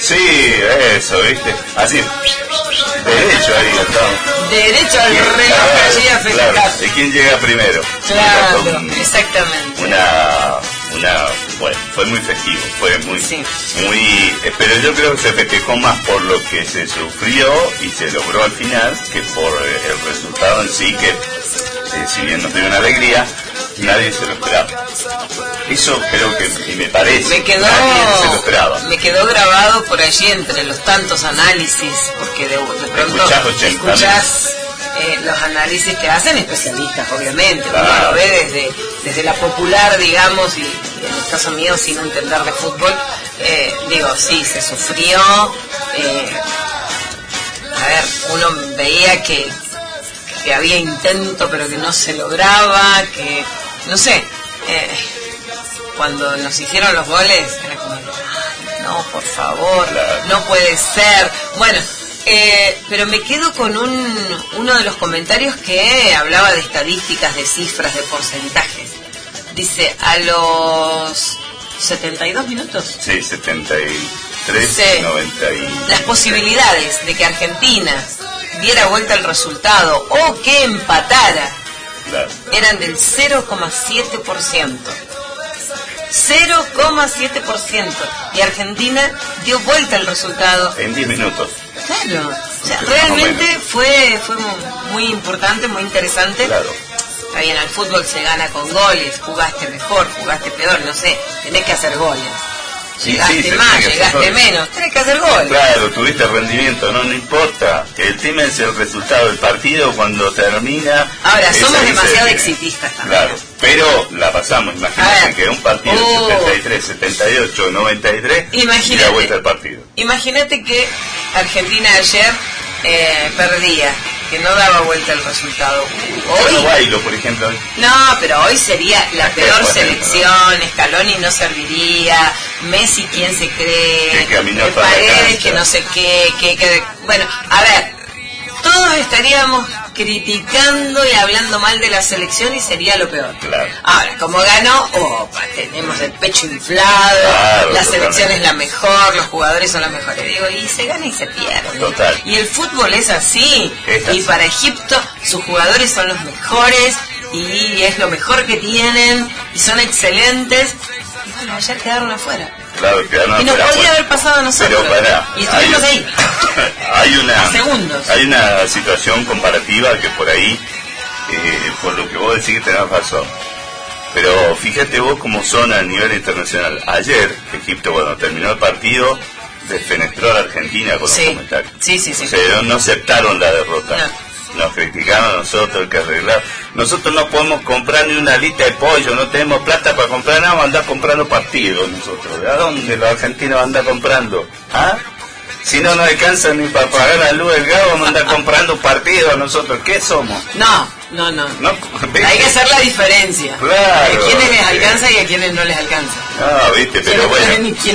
Sí, eso, ¿viste? Así, derecho ahí, ¿no? Derecho al reloj, allí a festejar. Claro. ¿Y quién llega primero? Claro, exactamente. Bueno, fue muy festivo, fue muy, sí. Pero yo creo que se festejó más por lo que se sufrió y se logró al final que por el resultado en sí, que si bien nos dio una alegría, nadie se lo esperaba. Eso creo que, y me parece, nadie se lo esperaba. Me quedó grabado por allí entre los tantos análisis, porque de pronto escuchás los análisis que hacen especialistas, obviamente, claro. Uno lo ve desde la popular, digamos, y en el caso mío sin entender de fútbol, digo, sí, se sufrió, uno veía que había intento pero que no se lograba, que, no sé, cuando nos hicieron los goles, era como, no, por favor, claro. No puede ser, bueno, pero me quedo con uno de los comentarios que hablaba de estadísticas, de cifras, de porcentajes. Dice, a los 72 minutos. Sí, 73, sí. 90 y... Las posibilidades de que Argentina diera vuelta el resultado o que empatara, claro, eran del 0,7%. 0,7%. Y Argentina dio vuelta el resultado en 10 minutos. Claro, o sea, realmente fue muy importante, muy interesante. Claro. Está bien, al fútbol se gana con goles, jugaste mejor, jugaste peor, no sé, tenés que hacer goles. Llegaste más, llegaste menos, tenés que hacer goles. Claro, tuviste rendimiento, no importa. El tema es el resultado del partido cuando termina. Ahora, somos demasiado exitistas también. Claro, pero la pasamos, imagínate que un partido 73, 78, 93 y la vuelta del partido. Imagínate que Argentina ayer perdía, que no daba vuelta el resultado. Hoy bailo, por ejemplo. No, pero hoy sería la peor selección, Scaloni no serviría, Messi quién se cree, Paredes que no sé qué, bueno, a ver, todos estaríamos criticando y hablando mal de la selección y sería lo peor. Claro. Ahora, como ganó, tenemos el pecho inflado, claro, la selección es la mejor, los jugadores son los mejores. Digo, y se gana y se pierde. Total. Y el fútbol es así. Y para Egipto, sus jugadores son los mejores y es lo mejor que tienen y son excelentes. Y bueno, ayer quedaron afuera. Claro, y nos podría haber pasado a nosotros. Pero y estuvimos ahí. Hay una situación comparativa que por ahí, por lo que vos decís que tenés razón. Pero fíjate vos cómo son a nivel internacional. Ayer, Egipto, cuando terminó el partido, desfenestró a la Argentina con los comentarios. Sí. O sea, no aceptaron la derrota. No. Nos criticaron a nosotros, hay que arreglar. Nosotros no podemos comprar ni una alita de pollo, no tenemos plata para comprar nada, vamos a andar comprando partidos nosotros. ¿A dónde los argentinos van a andar comprando? ¿Ah? Si no nos alcanza ni para pagar la luz del gas, vamos a andar comprando partidos nosotros. ¿Qué somos? No. Hay que hacer la diferencia. Claro. A quienes les alcanza y a quienes no les alcanza. No, viste, pero bueno.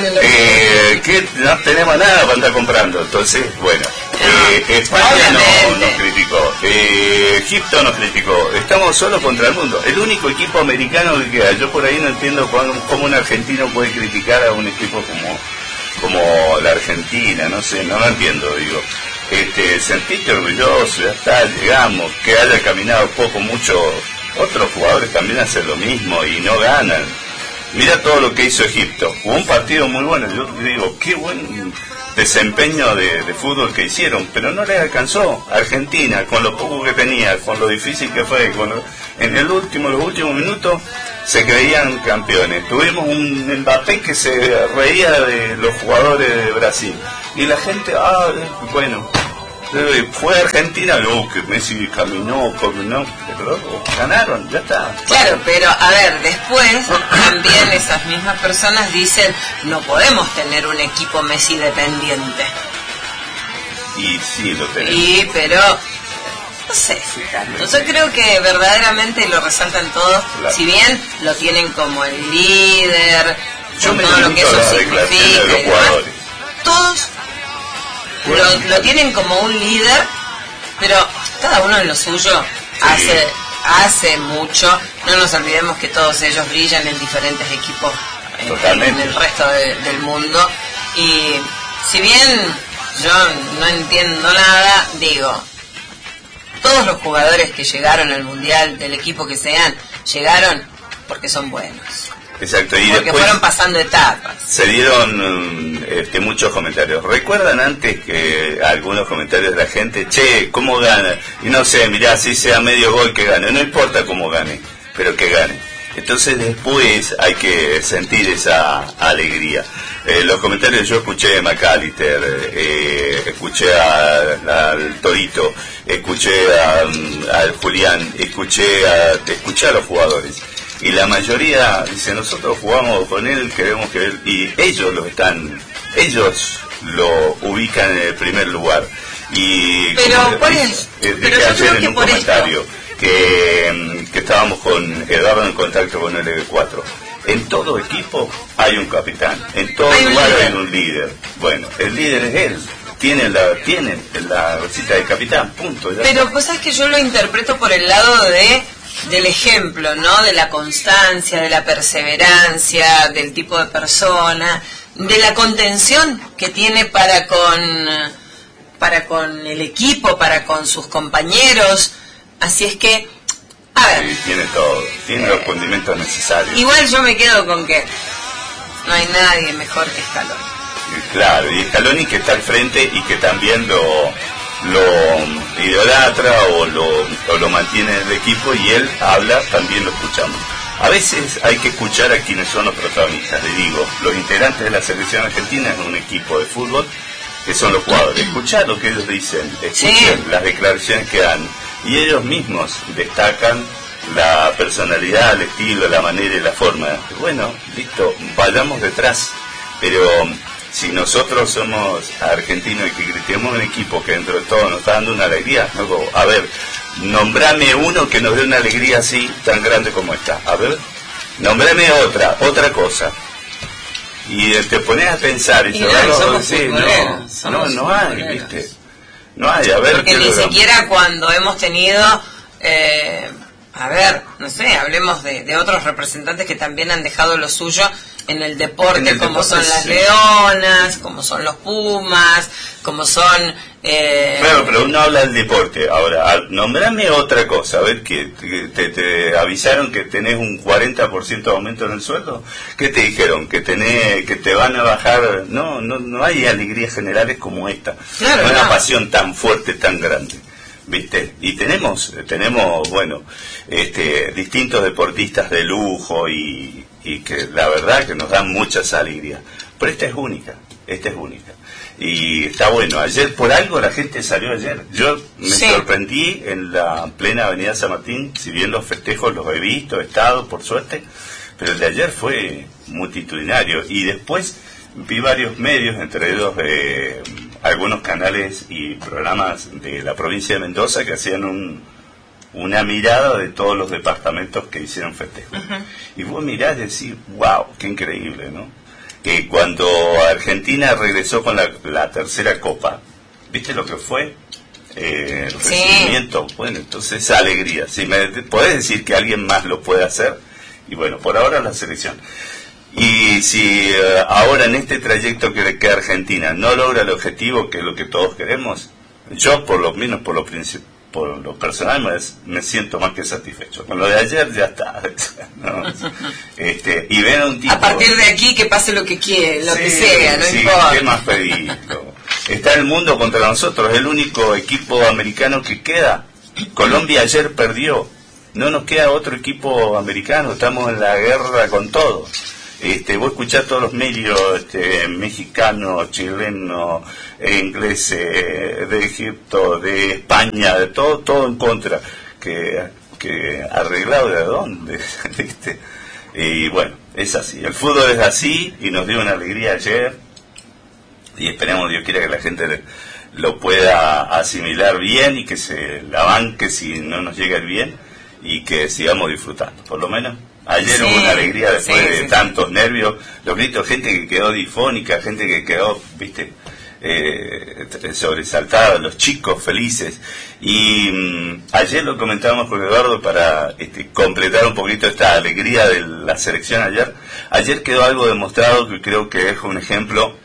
Que no tenemos nada para andar comprando. Entonces, bueno. España nos criticó. Egipto nos criticó. Estamos solos contra el mundo. El único equipo americano que queda. Yo por ahí no entiendo cómo un argentino puede criticar a un equipo como la Argentina. No sé, no lo entiendo, digo. Sentiste orgulloso, ya está, llegamos, que haya caminado poco, mucho, otros jugadores también hacen lo mismo y no ganan. Mira todo lo que hizo Egipto, hubo un partido muy bueno, yo digo, qué buen desempeño de fútbol que hicieron, pero no les alcanzó. Argentina, con lo poco que tenía, con lo difícil que fue, en los últimos minutos se creían campeones. Tuvimos un Mbappé que se reía de los jugadores de Brasil y la gente, bueno, fue Argentina, que Messi caminó, pero ganaron, ya está. Claro, pero a ver, después también esas mismas personas dicen, no podemos tener un equipo Messi dependiente. Y sí, lo tenemos. Pero no sé, yo creo que verdaderamente lo resaltan todos, claro. Si bien lo tienen como el líder, con todo lo que eso significa, todos lo tienen como un líder, pero cada uno en lo suyo hace mucho. No nos olvidemos que todos ellos brillan en diferentes equipos en el resto del mundo y si bien yo no entiendo nada, digo, todos los jugadores que llegaron al Mundial, del equipo que sean, llegaron porque son buenos. Exacto, y porque fueron pasando etapas. Se dieron muchos comentarios. ¿Recuerdan antes que algunos comentarios de la gente, che, ¿cómo gana? Y no sé, mirá, si sea medio gol que gane, no importa cómo gane, pero que gane. Entonces después hay que sentir esa alegría. Los comentarios yo escuché a McAllister, escuché al Torito, escuché al Julián, escuché a los jugadores. Y la mayoría dice, nosotros jugamos con él, queremos que él, y ellos lo ubican en el primer lugar. Y pero por eso, pero yo ayer en un comentario que estábamos con Eduardo en contacto con el EB4. En todo equipo hay un capitán, en todo lugar hay un líder. Bueno, el líder es él. Tiene la recita de capitán, punto. Pero pues es que yo lo interpreto por el lado del ejemplo, ¿no? De la constancia, de la perseverancia, del tipo de persona, de la contención que tiene para con el equipo, para con sus compañeros. Así es que, a ver. Sí, tiene todo, tiene los condimentos necesarios. Igual yo me quedo con que no hay nadie mejor que Scaloni. Claro, y Scaloni que está al frente y que también lo idolatra o lo mantiene en el equipo, y él habla, también lo escuchamos. A veces hay que escuchar a quienes son los protagonistas. Le digo, los integrantes de la selección argentina es un equipo de fútbol que son los jugadores. Escuchar lo que ellos dicen, escuchen las declaraciones que dan, y ellos mismos destacan la personalidad, el estilo, la manera y la forma. Bueno, listo, vayamos detrás, pero si nosotros somos argentinos y que gritemos un equipo que dentro de todo nos está dando una alegría, luego, a ver, nombrame uno que nos dé una alegría así tan grande como esta. A ver, nombrame otra cosa. Y te pones a pensar y no hay, ¿viste? No hay, a ver. Porque ni siquiera cuando hemos tenido, a ver, no sé, hablemos de otros representantes que también han dejado lo suyo en el deporte, como son las Leonas, como son los Pumas, como son... Claro, pero uno habla del deporte. Ahora, nombrame otra cosa. A ver, que te avisaron que tenés un 40% de aumento en el sueldo. ¿Qué te dijeron? Que te van a bajar. No hay alegrías generales como esta. Claro, no hay una pasión tan fuerte, tan grande, ¿viste? Y tenemos bueno, distintos deportistas de lujo y que la verdad que nos dan muchas alegrías. Pero esta es única. Y está bueno. Ayer, por algo, la gente salió ayer. Yo me sorprendí en la plena Avenida San Martín, si bien los festejos los he visto, he estado, por suerte, pero el de ayer fue multitudinario. Y después vi varios medios, entre ellos algunos canales y programas de la provincia de Mendoza, que hacían una mirada de todos los departamentos que hicieron festejos. Y vos mirás y decís, wow, qué increíble, ¿no? Que cuando Argentina regresó con la tercera copa, ¿viste lo que fue? El recibimiento. Bueno, entonces esa alegría. Si me podés decir que alguien más lo puede hacer, y bueno, por ahora la selección. Y si ahora en este trayecto que Argentina no logra el objetivo, que es lo que todos queremos, yo por lo menos por lo personal me siento más que satisfecho. Con lo de ayer ya está. ¿No? Y ven a un tipo... A partir de aquí que pase lo que quiera, lo que sea, no importa. ¿Qué más pedir? Está el mundo contra nosotros, el único equipo americano que queda. Colombia ayer perdió. No nos queda otro equipo americano, estamos en la guerra con todo. Vos escuchás todos los medios mexicanos, chilenos, ingleses, de Egipto, de España, de todo en contra. Que arreglado de dónde, ¿viste? Y bueno, es así. El fútbol es así y nos dio una alegría ayer. Y esperemos, Dios quiera, que la gente lo pueda asimilar bien y que se la banque si no nos llega el bien y que sigamos disfrutando, por lo menos. Ayer hubo una alegría después de tantos nervios, los gritos, gente que quedó difónica, gente que quedó, viste, sobresaltada, los chicos felices. Y ayer lo comentábamos con Eduardo para completar un poquito esta alegría de la selección ayer. Ayer quedó algo demostrado que creo que es un ejemplo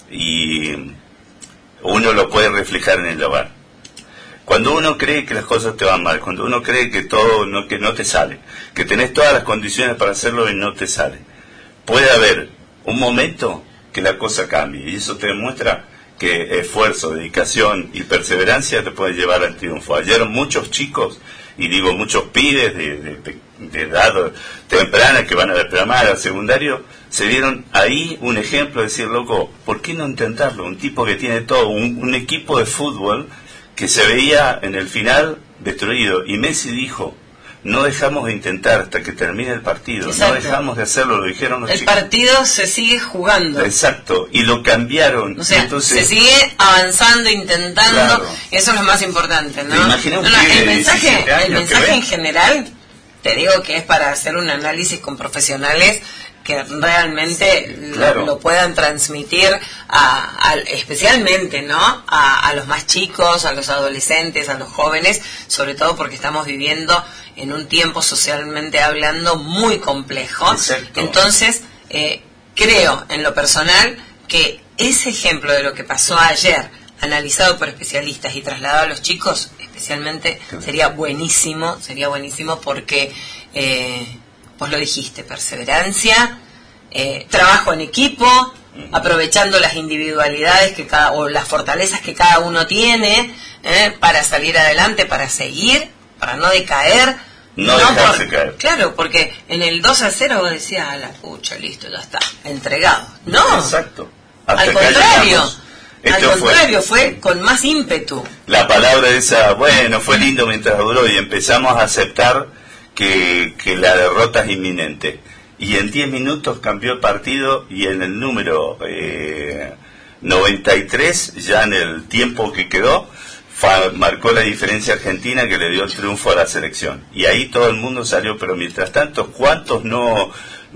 y uno lo puede reflejar en el hogar. Cuando uno cree que las cosas te van mal, cuando uno cree que todo que no te sale, que tenés todas las condiciones para hacerlo y no te sale, puede haber un momento que la cosa cambie, y eso te demuestra que esfuerzo, dedicación y perseverancia te pueden llevar al triunfo. Ayer muchos chicos, y digo muchos pibes de edad temprana que van a desprogramar al secundario, se dieron ahí un ejemplo de decir, loco, ¿por qué no intentarlo? Un tipo que tiene todo, un equipo de fútbol que se veía en el final destruido, y Messi dijo, no dejamos de intentar hasta que termine el partido. Exacto. No dejamos de hacerlo, lo dijeron los chicos. El partido se sigue jugando. Exacto, y lo cambiaron. O sea, entonces, se sigue avanzando, intentando, claro. Eso es lo más importante, ¿no? El mensaje en general, te digo que es para hacer un análisis con profesionales que realmente claro. lo puedan transmitir especialmente, ¿no? A los más chicos, a los adolescentes, a los jóvenes, sobre todo porque estamos viviendo en un tiempo socialmente hablando muy complejo. Exacto. Entonces, creo en lo personal que ese ejemplo de lo que pasó ayer, analizado por especialistas y trasladado a los chicos, especialmente, sería buenísimo porque vos lo dijiste, perseverancia, trabajo en equipo, aprovechando las individualidades o las fortalezas que cada uno tiene, para salir adelante, para seguir, para no decaer. No dejarse caer. Claro, porque en el 2-0 vos decías, a la pucha, listo, ya está, entregado. No, exacto. Al contrario, fue con más ímpetu. La palabra esa, bueno, fue lindo mientras duró, y empezamos a aceptar que la derrota es inminente. Y en 10 minutos cambió el partido, y en el número 93, ya en el tiempo que quedó, marcó la diferencia Argentina, que le dio el triunfo a la selección. Y ahí todo el mundo salió, pero mientras tanto, ¿cuántos no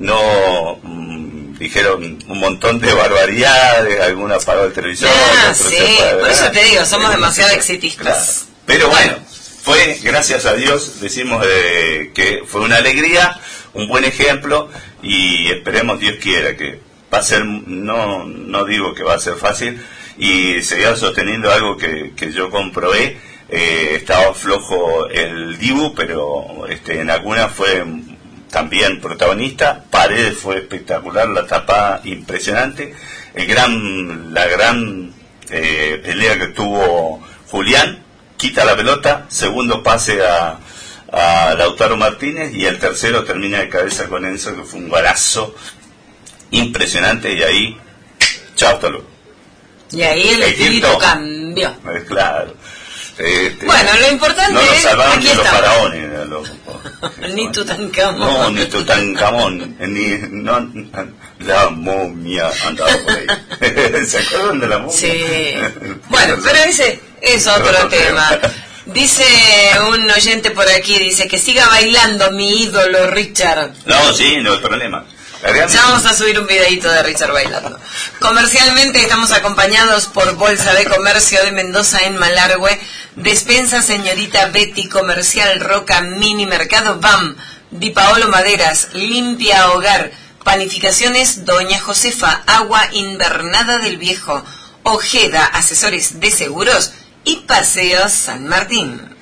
dijeron un montón de barbaridades? Alguna apagó el televisor, sí, por eso te digo, somos demasiado exitistas. Claro. Pero bueno, fue, gracias a Dios, decimos que fue una alegría, un buen ejemplo, y esperemos, Dios quiera, que va a ser, no digo que va a ser fácil, y seguir sosteniendo algo que yo comprobé. Estaba flojo el Dibu, pero en algunas fue también protagonista. Paredes fue espectacular, la tapada impresionante, la gran pelea que tuvo Julián, quita la pelota, segundo pase a Lautaro Martínez, y el tercero termina de cabeza con Enzo, que fue un golazo impresionante, y ahí chao, hasta luego. Y ahí el espíritu cambió. Claro. Bueno, lo importante no es salvaron aquí ni los faraones. Ni Tutankamón. No, ni Tutankamón. La momia andaba por ahí. ¿Se acuerdan de la momia? Sí. Bueno, pero ese es otro tema. Dice un oyente por aquí, dice que siga bailando mi ídolo Richard. No, sí, no hay problema. Ya vamos a subir un videito de Richard bailando. Comercialmente estamos acompañados por Bolsa de Comercio de Mendoza en Malargüe, Despensa Señorita Betty, Comercial Roca, Mini Mercado BAM, Di Paolo Maderas, Limpia Hogar, Panificaciones Doña Josefa, Agua Invernada del Viejo, Ojeda, Asesores de Seguros y Paseos San Martín.